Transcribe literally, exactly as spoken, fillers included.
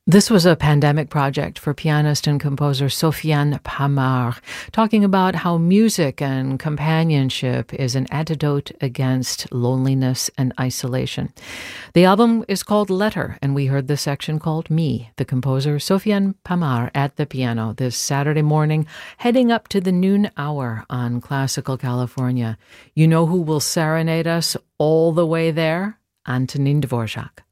This was a pandemic project for pianist and composer Sofiane Pamar, talking about how music and companionship is an antidote against loneliness and isolation. The album is called Letter, and we heard the section called Me, the composer Sofiane Pamar at the piano this Saturday morning, heading up to the noon hour on Classical California. You know who will serenade us all the way there? Antonin Dvorak.